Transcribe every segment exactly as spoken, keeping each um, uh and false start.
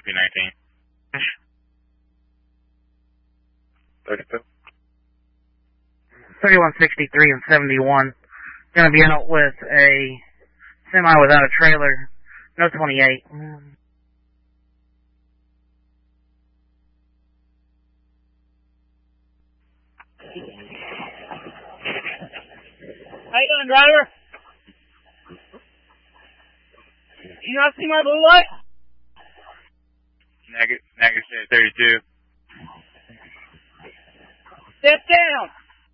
Champion nineteen. thirty-two. thirty-one sixty-three and seventy-one. Gonna be out with a semi without a trailer. No twenty-eight. How you doing, driver? You not see my blue light? Negative, negative thirty-two. Step down.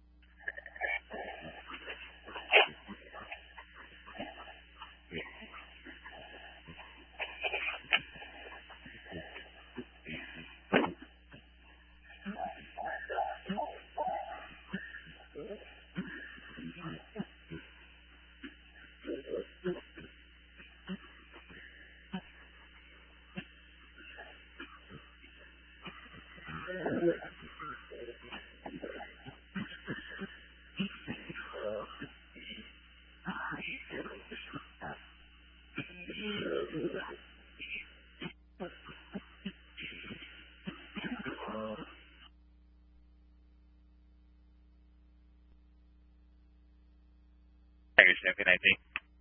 Negative Champion nineteen.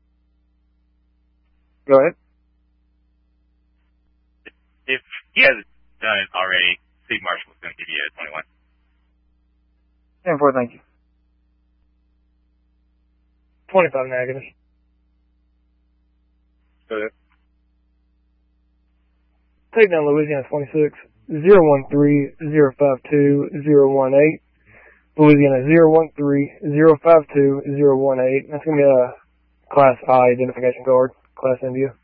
Go ahead. If he hasn't done it already, Steve Marshall is going to give you a twenty-one. ten four, thank you. twenty-five negative. Go ahead. Take down Louisiana twenty-six, zero one three, zero five two, zero one eight. Louisiana zero one three, zero five two, zero one eight. That's going to be a Class I identification card, Class India.